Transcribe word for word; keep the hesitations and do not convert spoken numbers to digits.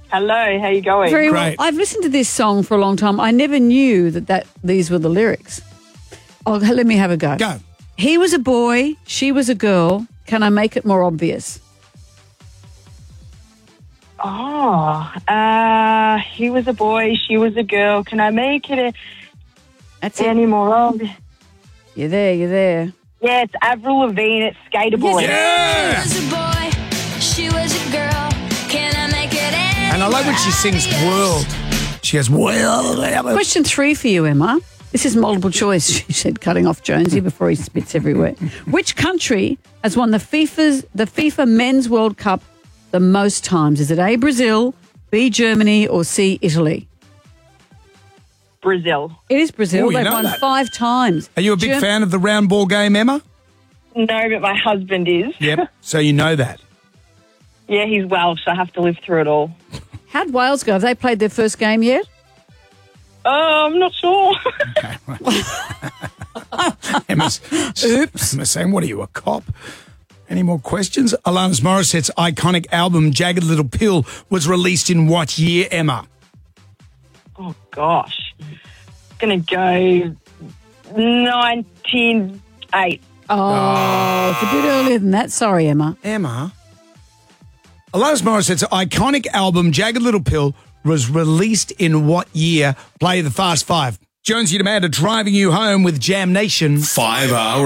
Hello, how you going? Very well. Great. I've listened to this song for a long time. I never knew that, that these were the lyrics. Oh, let me have a go. Go. He was a boy, she was a girl. Can I make it more obvious? Oh, uh, he was a boy, she was a girl. Can I make it a, That's it. any more obvious? You're there, you're there. Yeah, it's Avril Lavigne. It's Skater Boy. Yeah. He was a boy, she was a girl. Can I make it any And I love when she sings more world. She goes, world. Question three for you, Emma. This is multiple choice, she said, cutting off Jonesy before he spits everywhere. Which country has won the FIFA's the FIFA Men's World Cup the most times? Is it A, Brazil, B, Germany, or C, Italy? Brazil. It is Brazil. Oh, you They've know won that. five times. Are you a big Germ- fan of the round ball game, Emma? No, but my husband is. Yep. So you know that. Yeah, he's Welsh. I have to live through it all. How'd Wales go? Have they played their first game yet? Oh, I'm not sure. Emma's, Oops. Emma's saying, what are you, a cop? Any more questions? Alanis Morissette's iconic album, Jagged Little Pill, was released in what year, Emma? Oh, gosh. Going to go nineteen eight. Oh, it's a bit earlier than that. Sorry, Emma. Emma? Alanis Morissette's iconic album, Jagged Little Pill, was released in what year? Play the Fast Five. Jonesy and Amanda driving you home with Jam Nation. Five hour